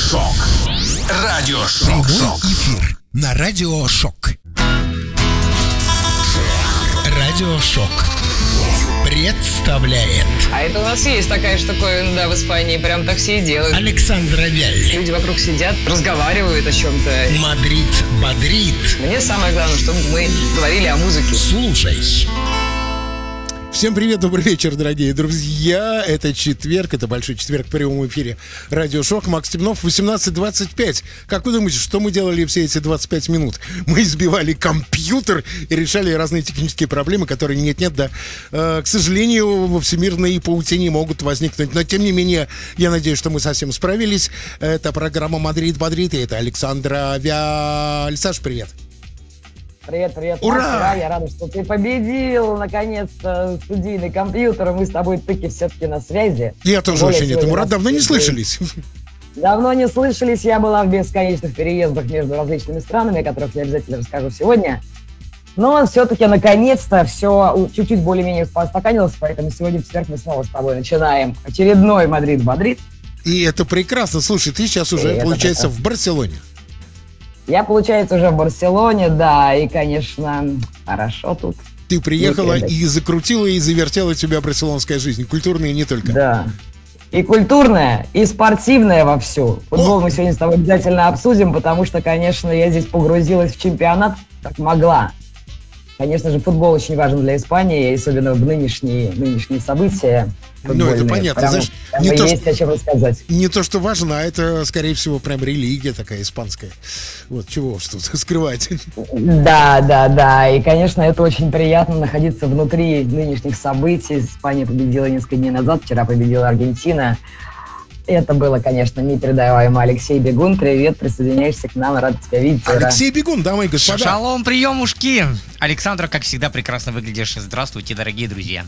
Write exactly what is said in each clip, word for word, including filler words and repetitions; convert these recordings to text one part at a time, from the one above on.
Радиошок. Радиошок. Прямой эфир на Радиошок. Радиошок представляет. А это у нас есть такая штуковина, да, в Испании. Прям так все и делают. Александра Вяль. Люди вокруг сидят, разговаривают о чем-то. Мадрид бодрит. Мне самое главное, чтобы мы говорили о музыке. Слушай. Всем привет, добрый вечер, дорогие друзья. Это четверг, это большой четверг в прямом эфире Радиошок. Макс Темнов, восемнадцать двадцать пять. Как вы думаете, что мы делали все эти двадцать пять минут? Мы избивали компьютер и решали разные технические проблемы, которые нет-нет, да, э, к сожалению, во всемирной паутине могут возникнуть. Но, тем не менее, я надеюсь, что мы совсем справились. Это программа «Мадрид бодрит», и это Александра Вяль. Саш, привет. Привет, привет. Ура! Макс, я рада, что ты победил, наконец-то, студийный компьютер. Мы с тобой таки все-таки на связи. Я тоже Более очень этому рад. Давно не слышались. Давно не слышались. Я была в бесконечных переездах между различными странами, о которых я обязательно расскажу сегодня. Но все-таки, наконец-то, все чуть-чуть более-менее устаканилось, поэтому сегодня в четверг мы снова с тобой начинаем очередной «Мадрид бодрит». И это прекрасно. Слушай, ты сейчас уже, И получается, в Барселоне. Я, получается, уже в Барселоне, да, и, конечно, хорошо тут. Ты приехала Не и закрутила, и завертела тебя барселонская жизнь. Культурная и не только. Да. И культурная, и спортивная вовсю. Футбол О! мы сегодня с тобой обязательно обсудим, потому что, конечно, я здесь погрузилась в чемпионат, как могла. Конечно же, футбол очень важен для Испании, особенно в нынешние, нынешние события. Ну, это понятно. Прям, Знаешь, прям не то, есть что, о чем рассказать. не то, что важно, а это, скорее всего, прям религия такая испанская. Вот чего ж тут скрывать. Да, да, да. И, конечно, это очень приятно находиться внутри нынешних событий. Испания победила несколько дней назад, вчера победила Аргентина. Это было, конечно, непередаваемо. Алексей Бегун, привет, присоединяешься к нам, рад тебя видеть. Алексей Бегун, дамы и господа. Шалом, приемушки! Александра, как всегда, прекрасно выглядишь. Здравствуйте, дорогие друзья.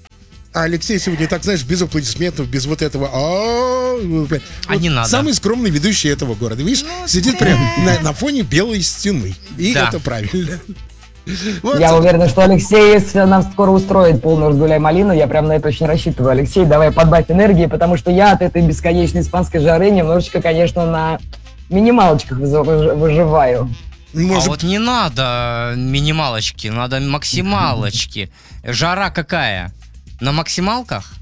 А Алексей сегодня, так знаешь, без аплодисментов, без вот этого. А не надо. Самый скромный ведущий этого города. Видишь, сидит прям на, на фоне белой стены. И Да. это правильно. Вот. Я уверена, что Алексей, если нам скоро устроит полную «Разгуляй малину», я прям на это очень рассчитываю. Алексей, давай подбавь энергии, потому что я от этой бесконечной испанской жары немножечко, конечно, на минималочках выж- выживаю. Может, А вот не надо минималочки, надо максималочки. Жара какая? На максималках?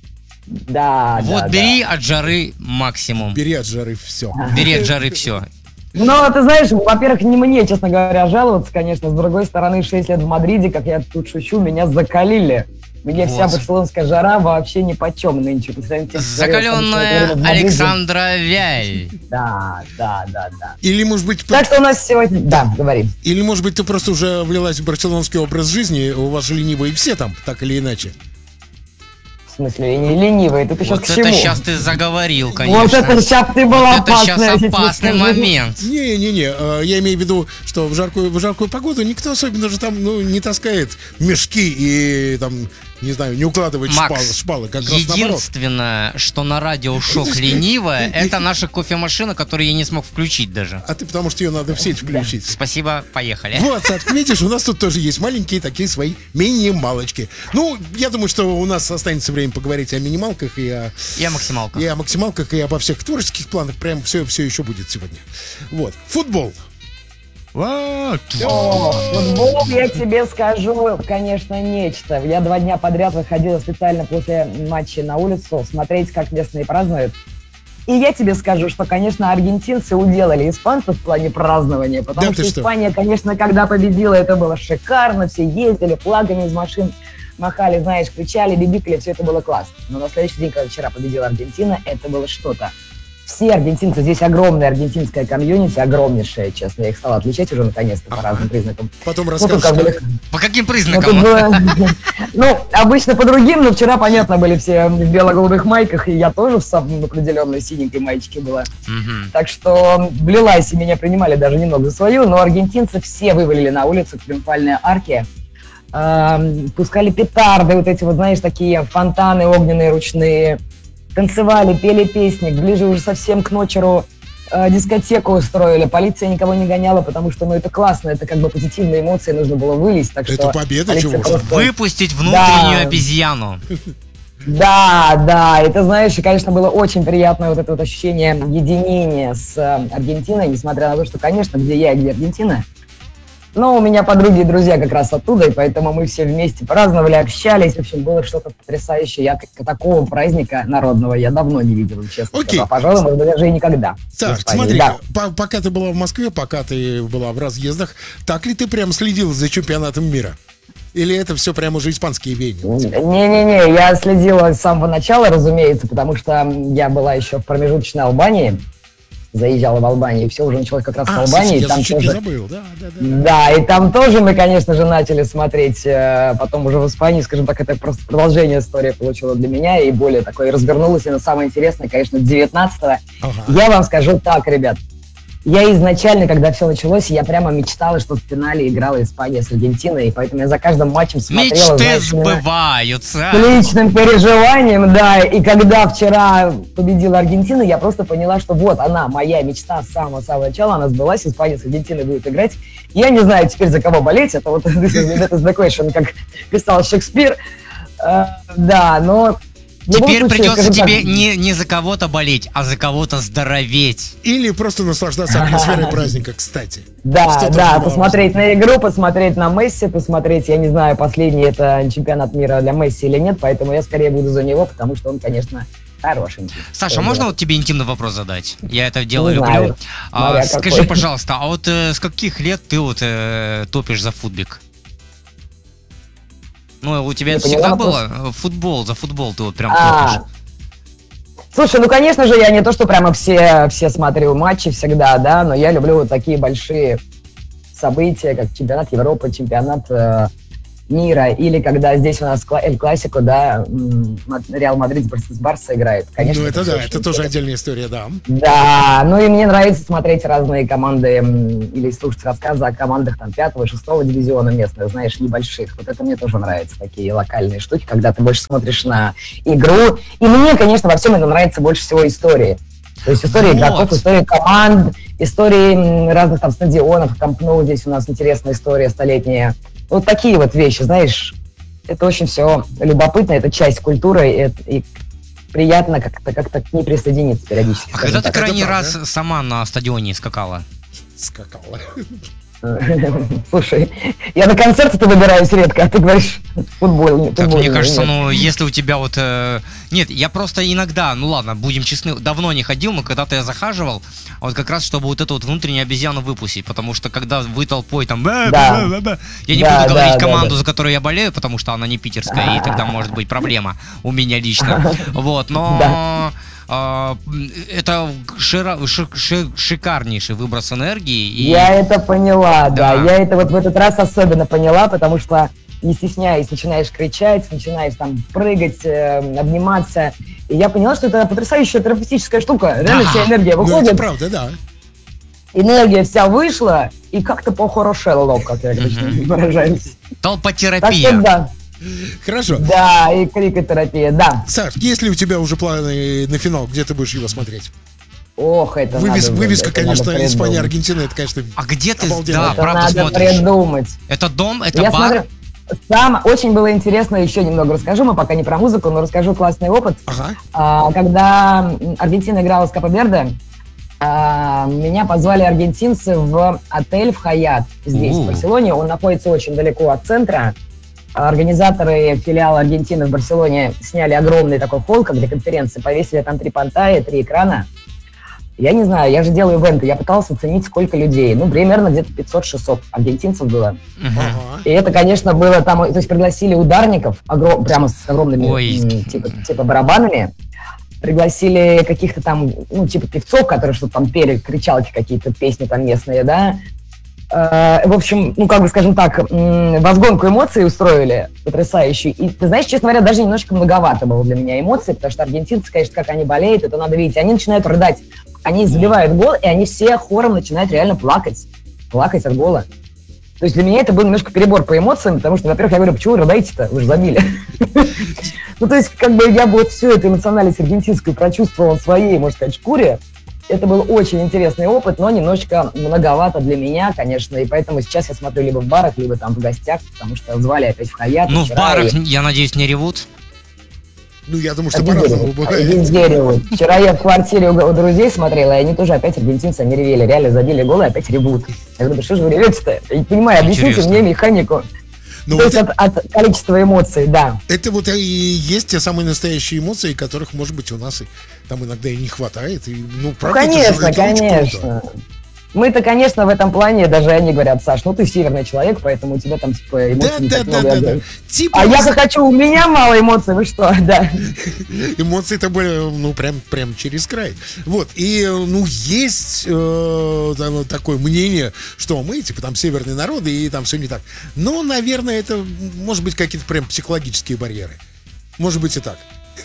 Да, Вот да, бери от жары максимум. бери от жары все. Бери от жары все. да. Но, ты знаешь, во-первых, не мне, честно говоря, жаловаться, конечно. С другой стороны, шесть лет в Мадриде, как я тут шучу, меня закалили. Мне Вот. вся барселонская жара вообще нипочем нынче. по сравнению с тем, что я там Закаленная в Мадриде. Александра Вяль. Да, да, да, да. Или, может быть, Так что у нас сегодня... Да, говори. Или, может быть, ты просто уже влилась в барселонский образ жизни, у вас же ленивые все там, так или иначе. В смысле, не ленивый, ты сейчас Вот к это чему? сейчас ты заговорил, конечно. Вот это сейчас ты была Вот это опасная. сейчас я тебе опасный скажу. момент. Не-не-не, э, я имею в виду, что в жаркую, в жаркую погоду никто особенно же там, ну, не таскает мешки и там, не знаю, не укладывает шпалы, Макс, шпалы, как раз наоборот. единственное, что на радиошок ленивая, это наша кофемашина, которую я не смог включить даже. А ты потому что ее надо в сеть включить. Спасибо, поехали. Вот, Сад, видишь, у нас тут тоже есть маленькие такие свои минималочки. Ну, я думаю, что у нас останется время поговорить о минималках и о, Я максималка. и о максималках, и обо всех творческих планах. Прям все, все еще будет сегодня. Вот. Футбол. О, футбол, я тебе скажу, конечно, нечто. Я два дня подряд выходила специально после матча на улицу смотреть, как местные празднуют. И я тебе скажу, что, конечно, аргентинцы уделали испанцев в плане празднования, потому Да что ты что? Испания, конечно, когда победила, это было шикарно, все ездили, флагами из машин махали, знаешь, кричали, бибикали, все это было классно. Но на следующий день, когда вчера победила Аргентина, это было что-то. Все аргентинцы, здесь огромная аргентинская комьюнити, огромнейшая, честно, я их стала отличать уже наконец-то по разным признакам. Потом Ну, расскажешь. тут как бы как. По каким Ну, тут признакам? было- ну, обычно по другим, но вчера, понятно, были все в бело-голубых майках, и я тоже в самой определенной синенькой маечке была. Мгм. Так что влилась, и меня принимали даже немного за свою, но аргентинцы все вывалили на улицу к триумфальной арке, эм, пускали петарды, вот эти вот, знаешь, такие фонтаны огненные ручные, танцевали, пели песни, ближе уже совсем к ночеру э, дискотеку устроили, полиция никого не гоняла, потому что, ну, это классно, это как бы позитивные эмоции нужно было вылить, так Это что... победа, полиция чего ж. просто- Выпустить внутреннюю Да. обезьяну. Да, да, и ты знаешь, и, конечно, было очень приятное вот это вот ощущение единения с э, Аргентиной, несмотря на то, что, конечно, где я и где Аргентина. Но у меня подруги и друзья как раз оттуда, и поэтому мы все вместе праздновали, общались. В общем, было что-то потрясающее. Я к- такого праздника народного я давно не видел, честно Окей. сказать. Пожалуй, может быть, даже и никогда. в Так, Испании. смотри, Да. по- пока ты была в Москве, пока ты была в разъездах, так ли ты прям следил за чемпионатом мира? Или это все прям уже испанские веяния? Не-не-не, я следила с самого начала, разумеется, потому что я была еще в промежуточной Албании, заезжала в Албанию, и все уже началось как раз в А, Албании. слушай, и я там чуть не тоже... забыл, да, да, да. Да, и там тоже мы, конечно же, начали смотреть, э, потом уже в Испании, скажем так, это просто продолжение истории получила для меня, и более такой развернулась, и на самое интересное, конечно, девятнадцатого. Ага. Я вам скажу так, ребят, я изначально, когда все началось, я прямо мечтала, что в финале играла Испания с Аргентиной, и поэтому я за каждым матчем смотрела, Мечты знаешь, именно сбываются. с личным переживанием, да, и когда вчера победила Аргентина, я просто поняла, что вот она, моя мечта с самого-самого начала, она сбылась, Испания с Аргентиной будет играть. Я не знаю теперь, за кого болеть, это вот this is the question, как писал Шекспир, Э, да, но... в любом Теперь случае, придется скажем так, тебе не, не за кого-то болеть, а за кого-то здороветь. Или просто наслаждаться атмосферой праздника, кстати. Да, Что тоже да, немаловажно. посмотреть на игру, посмотреть на Месси, посмотреть, я не знаю, последний это чемпионат мира для Месси или нет, поэтому я скорее буду за него, потому что он, конечно, хорошенький. Саша, Э, можно да. вот тебе интимный вопрос задать? Я это дело Не люблю. знаю. А, Смотря скажи, какой. пожалуйста, а вот э, с каких лет ты вот э, топишь за футбик? Ну, у тебя Не это всегда поняла было? Футбол, за футбол ты вот прям А, топишь. Слушай, ну, конечно же, я не то, что прямо все, все смотрю матчи всегда, да, но я люблю вот такие большие события, как чемпионат Европы, чемпионат э, мира, или когда здесь у нас кла- Эль Классико, да, м, Мад- Реал Мадрид с Барса играет. Конечно, Ну, это всё да, очень это тоже интересно. отдельная история, да. Да, ну и мне нравится смотреть разные команды м, или слушать рассказы о командах там пятого, шестого дивизиона местных, знаешь, небольших. Вот это мне тоже нравится, такие локальные штуки, когда ты больше смотришь на игру. И мне, конечно, во всем это нравится больше всего истории. То есть история Вот. игроков, история команд, истории м, разных там стадионов, Камп Ноу, здесь у нас интересная история столетняя. Вот такие вот вещи, знаешь, это очень все любопытно, это часть культуры, и, это- и приятно как-то как-то к ней присоединиться периодически. А скажем когда ты так. крайний Это раз правда. сама на стадионе скакала? Скакала. Слушай, я на концерты-то выбираюсь редко, а ты говоришь футбол. Так, футбол мне нет. кажется, ну, если у тебя вот... э, Нет, я просто иногда, ну ладно, будем честны, давно не ходил, но когда-то я захаживал, вот как раз, чтобы вот эту вот внутреннюю обезьяну выпустить, потому что когда вы толпой там... «Бэ, Да. бэ, бэ, бэ», я не Да, буду да, говорить да, команду, да. за которую я болею, потому что она не питерская, и тогда может быть проблема у меня лично. Вот, но... а, это шира- ши- ши- шикарнейший выброс энергии. И... Я это поняла, да. Да. Я это вот в этот раз особенно поняла, потому что, не стесняясь, начинаешь кричать, начинаешь там прыгать, э, обниматься. И я поняла, что это потрясающая терапевтическая штука. Реально Да. вся энергия Ну, это выходит, правда, да. энергия вся вышла, и как-то похорошело, как я обычно выражаюсь. Так что Толпотерапия. да, Хорошо. да, и крикотерапия, да. Саш, есть ли у тебя уже планы на финал, где ты будешь его смотреть? Ох, это Вывес- надо, вывеска, это конечно, надо придумать. Испания-Аргентина, это, конечно, А где ты, обалденно. да, Это правда надо смотришь? придумать. Это дом, это Я бар? смотрю, сам очень было интересно, еще немного расскажу, мы пока не про музыку, но расскажу классный опыт. Ага. А, Когда м, Аргентина играла с Капо-Верде, а, меня позвали аргентинцы в отель в Хаят здесь, У. в Барселоне. Он находится очень далеко от центра. А, Организаторы филиала Аргентины в Барселоне сняли огромный такой холл, как для конференции, повесили там три понта и три экрана. Я не знаю, я же делаю ивенты, я пыталась оценить, сколько людей. Ну, примерно где-то пятьсот-шестьсот аргентинцев было. Мгм. Ага. И это, конечно, было там, то есть пригласили ударников, огром- прямо с огромными Ой. м, типа, типа барабанами, пригласили каких-то там, ну, типа певцов, которые что-то там пели, кричалки какие-то, песни там местные, да. Э, В общем, ну, как бы, скажем так, м, возгонку эмоций устроили потрясающую. И, ты знаешь, честно говоря, даже немножко многовато было для меня эмоций, потому что аргентинцы, конечно, как они болеют, это надо видеть. Они начинают рыдать, они забивают гол, и они все хором начинают реально плакать. Плакать от гола. То есть для меня это был немножко перебор по эмоциям, потому что, во-первых, я говорю, почему вы рыдаете-то? Вы же забили. Ну, то есть, как бы я бы вот всю эту эмоциональность аргентинскую прочувствовал в своей, можно сказать, шкуре. Это был очень интересный опыт, но немножечко многовато для меня, конечно, и поэтому сейчас я смотрю либо в барах, либо там в гостях, потому что звали опять в Хаят. Ну, в вчера, барах, и- я надеюсь, не ревут? Ну, я думаю, что Везде по-разному ревут. бывает. Везде ревут. Вчера я в квартире у, у друзей смотрела, и они тоже опять аргентинцы, они ревели. Реально забили гол и опять ревут. Я говорю, да что же вы ревете-то? Я не понимаю, объясните Интересно. мне механику. Ну, То вот есть от, от количества эмоций, да. это вот и есть те самые настоящие эмоции, которых, может быть, у нас и там иногда и не хватает. И, ну, Ну, правда, это же- конечно, это очень конечно. круто. Мы-то, конечно, в этом плане, даже они говорят, Саш, ну ты северный человек, поэтому у тебя там типа эмоций Да, не да, так да, много. да, Я да. говорю, Типа а я-то хочу, у меня мало эмоций, вы что, да. эмоции-то были, ну, прям, прям через край. Вот, и, ну, есть э, там такое мнение, что мы, типа, там, северные народы, и там все не так. Но, наверное, это, может быть, какие-то прям психологические барьеры. Может быть и так.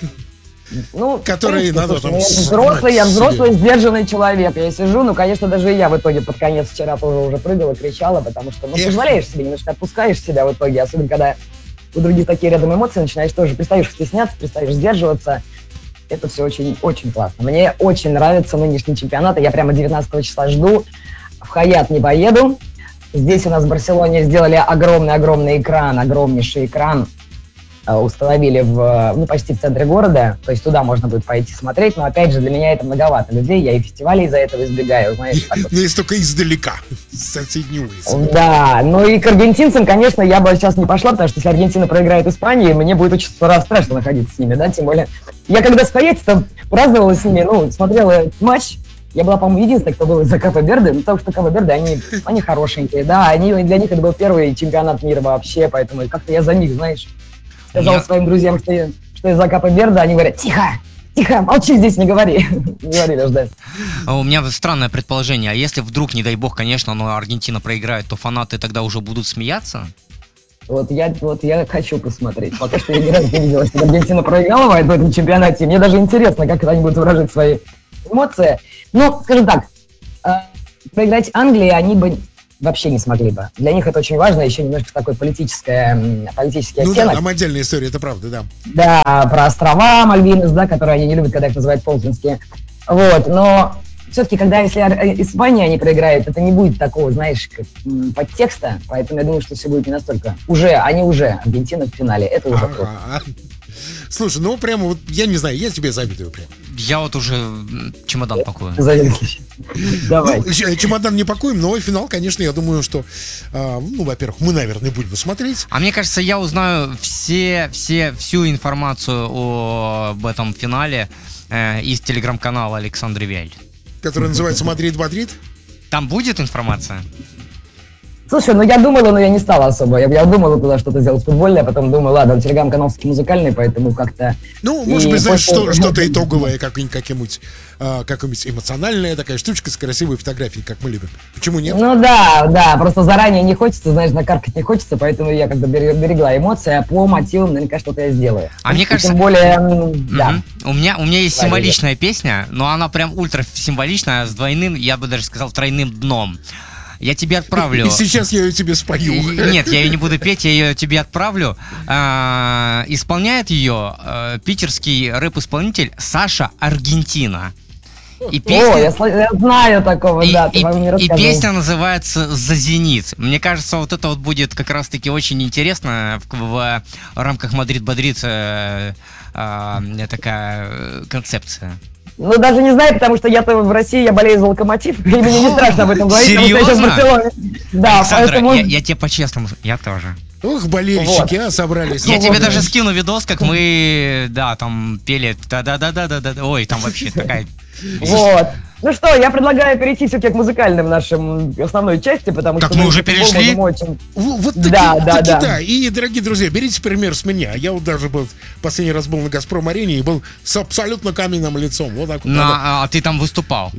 Ну, Которые в принципе, надо слушай, там ну, я сломать взрослый, я себе. взрослый, сдержанный человек. Я сижу, ну, конечно, даже и я в итоге под конец вчера тоже уже прыгала, кричала, потому что, ну, Эх. позволяешь себе, немножко отпускаешь себя в итоге, особенно когда у других такие рядом эмоции, начинаешь тоже, перестаешь стесняться, перестаешь сдерживаться. Это все очень, очень классно. Мне очень нравится нынешний чемпионат, и я прямо девятнадцатого числа жду. В Хаят не поеду. Здесь у нас в Барселоне сделали огромный-огромный экран, огромнейший экран, э, установили в, ну, почти в центре города, то есть туда можно будет пойти смотреть, но опять же для меня это многовато людей, я и фестивалей из-за этого избегаю, знаешь. Так вот. Ну, есть только издалека, с соседней улицы. Да, ну и к аргентинцам, конечно, я бы сейчас не пошла, потому что если Аргентина проиграет Испании, мне будет очень раз страшно находиться с ними, да, тем более. Я когда с Хаятом праздновала с ними, ну, смотрела этот матч, я была, по-моему, единственной, кто был из-за Капо Верде, ну, потому что Капо Верде, они, они хорошенькие, да, они, для них это был первый чемпионат мира вообще, поэтому как-то я за них, знаешь, сказала Я- своим друзьям, что я, что я за Капо Верде, они говорят, тихо, тихо, молчи здесь, не говори, не говорили, ждать. А У меня странное предположение. А если вдруг, не дай бог, конечно, но Аргентина проиграет, то фанаты тогда уже будут смеяться? Вот я, вот я хочу посмотреть. Пока что я ни разу не видела, что Аргентина проиграла в этом чемпионате. Мне даже интересно, как они будут выражать свои эмоции. Ну, скажем так, э, проиграть Англии они бы вообще не смогли бы. Для них это очень важно, еще немножко такой политическое, м, политический Ну да, оттенок. там отдельная история, это правда, да. Да, про острова Мальвинес, да, которые они не любят, когда их называют фолклендские. Вот, но все-таки, когда если Ар- Испания не проиграет, это не будет такого, знаешь, как, м, подтекста, поэтому я думаю, что все будет не настолько. Уже, они уже, Аргентина в финале, это уже круто. Ага. Слушай, ну прямо вот, я не знаю, я тебе завидую прям. Я вот уже м, чемодан пакую. Завидующий. Давай. Ну, ч- чемодан не пакуем, но финал, конечно, я думаю, что, а, ну, во-первых, мы, наверное, будем смотреть. А мне кажется, я узнаю все, все, всю информацию о- об этом финале э, из телеграм-канала Александр Вяль. Который называется «Мадрид-Мадрид». Там будет информация? Слушай, ну я думала, но я не стала особо. Я, я думала туда что-то сделать футбольное, потом думаю, ладно, телеграм-канал все-таки музыкальный, поэтому как-то... Ну, И может быть, знаешь, после- что, что-то итоговое, как-нибудь, как-нибудь, а, как-нибудь эмоциональная такая штучка с красивой фотографией, как мы любим. Почему нет? Ну да, да, просто заранее не хочется, знаешь, накаркать не хочется, поэтому я как бы берег- берегла эмоции, а по мотивам наверняка что-то я сделаю. А мне И кажется- Тем более, м, да. Мгм. У меня, у меня есть Правильно. символичная песня, но она прям ультра символичная, с двойным, я бы даже сказал, тройным дном. Я тебе отправлю. И сейчас я ее тебе спою. И- Нет, я ее не буду петь, я ее тебе отправлю. А, исполняет ее э, питерский рэп-исполнитель Саша Аргентина. И О, я, сла- я знаю такого, и, да, ты и- вам не и рассказывал. песня называется «За зенит». Мне кажется, вот это вот будет как раз-таки очень интересно в, в рамках Мадрид-Мадрид э, э, такая э, концепция. Ну, даже не знаю, потому что я-то в России, я болею за Локомотив, и мне не страшно об этом говорить, потому что я сейчас в Серьезно? Барселоне. Да, Александра, поэтому... я, я тебе по-честному, я тоже. Ох, болельщики, а, собрались. Я Ну, тебе вот, даже да. скину видос, как мы, да, там пели, да-да-да-да-да, ой, там вообще такая... Вот. Ну что, я предлагаю перейти все-таки к музыкальным нашим основной части, потому Так что... мы ну, уже футбол перешли? мы очень... В- Вот таки, Да, да, таки да. да. И, дорогие друзья, берите пример с меня. Я вот даже был последний раз был на Газпром-арене и был с абсолютно каменным лицом. Вот так вот. Надо, На, а ты там выступал.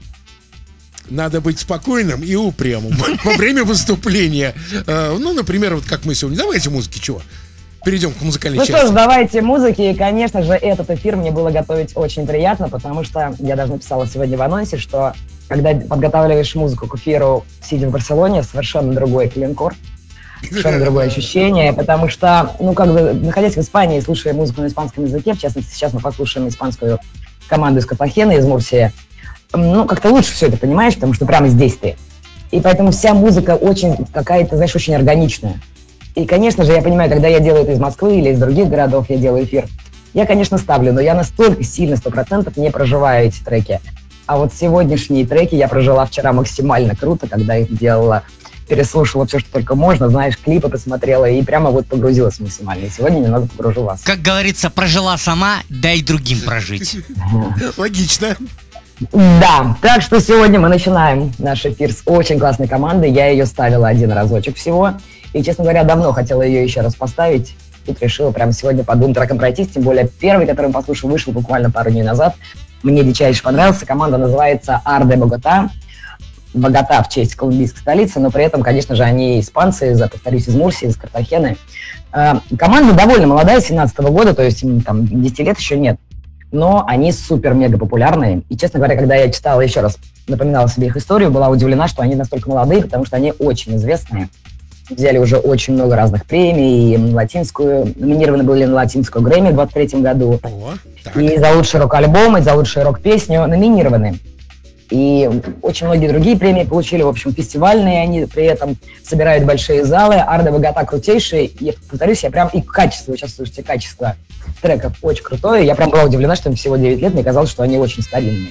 надо быть спокойным и упрямым во время выступления. Э, Ну, например, вот как мы сегодня. Давайте музыки, чего? Перейдем к музыкальной Ну что части. ж, давайте музыки. И, конечно же, этот эфир мне было готовить очень приятно, потому что я даже написала сегодня в анонсе, что когда подготавливаешь музыку к эфиру, сидя в Барселоне, совершенно другой клинкор, совершенно другое ощущение, потому что, ну, как бы, находясь в Испании, слушая музыку на испанском языке, в частности, сейчас мы послушаем испанскую команду из Картахены, из Мурсии, ну, как-то лучше все это понимаешь, потому что прямо здесь ты. И поэтому вся музыка очень какая-то, знаешь, очень органичная. И, конечно же, я понимаю, когда я делаю это из Москвы или из других городов, я делаю эфир, Я, конечно, ставлю, но я настолько сильно, сто процентов не проживаю эти треки. А вот сегодняшние треки я прожила вчера максимально круто, когда их делала, переслушала все, что только можно, знаешь, клипы посмотрела и прямо вот погрузилась максимально. И сегодня немного погружу вас. Как говорится, прожила сама, дай другим прожить. Логично. Да, так что сегодня мы начинаем наш эфир с очень классной командой. Я ее ставила один разочек всего. И, честно говоря, давно хотела ее еще раз поставить. Тут решила прямо сегодня по двум трекам пройтись. Тем более первый, который мы послушали, вышел буквально пару дней назад. Мне дичайше понравился. Команда называется Арде Богота. Богота в честь колумбийской столицы, но при этом, конечно же, они испанцы, за, повторюсь, из Мурсии, из Картахены. Э, команда довольно молодая, семнадцатого года, то есть им там десять лет еще нет. Но они супер-мега популярные. И, честно говоря, когда я читала еще раз, напоминала себе их историю, была удивлена, что они настолько молодые, потому что они очень известные. Взяли уже очень много разных премий, и латинскую, номинированы были на латинскую Грэмми в двадцать третьем году. О, так. И за лучший рок-альбом, и за лучшую рок-песню номинированы. И очень многие другие премии получили, в общем, фестивальные, они при этом собирают большие залы. Арде Богота крутейший. И, повторюсь, я прям и качество, вы сейчас слышите, качество треков очень крутое. Я прям была удивлена, что им всего девять лет, мне казалось, что они очень старинные.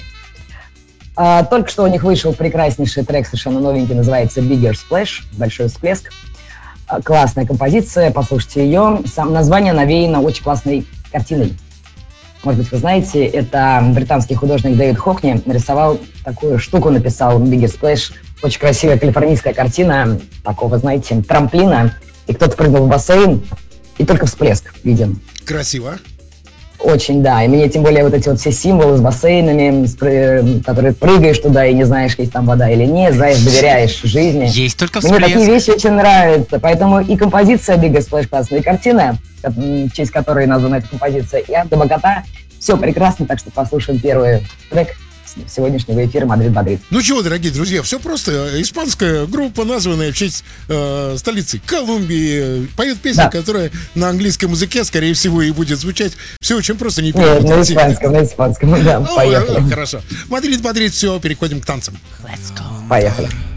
А, только что у них вышел прекраснейший трек, совершенно новенький, называется Bigger Splash, большой всплеск. А, классная композиция, послушайте ее. Сам название навеяно очень классной картиной. Может быть, вы знаете, это британский художник Дэвид Хокни нарисовал такую штуку, написал Bigger Splash. Очень красивая калифорнийская картина такого, знаете, трамплина. И кто-то прыгнул в бассейн, и только всплеск виден. Красиво. Очень, да. И мне тем более вот эти вот все символы с бассейнами, с, которые прыгаешь туда и не знаешь, есть там вода или нет, знаешь, доверяешь жизни. Есть только Мне всплеск. такие вещи очень нравятся. Поэтому и композиция Bigger Splash классная, и картина, в честь которой названа эта композиция, и Арде Богота. Все прекрасно, так что послушаем первый трек сегодняшнего эфира «Мадрид-Мадрид». Ну чего, дорогие друзья, все просто. Испанская группа, названная в честь э, столицы Колумбии, поет песню, Да. которая на английском языке, скорее всего, и будет звучать. Все очень просто, не Нет, перепутать. на испанском, на испанском, да, Ну, поехали. э, Хорошо. Мадрид, Мадрид, все, переходим к танцам. Поехали.